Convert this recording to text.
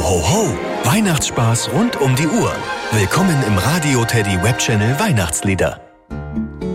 ho, ho! Weihnachtsspaß rund um die Uhr. Willkommen im Radio Teddy Webchannel Weihnachtslieder.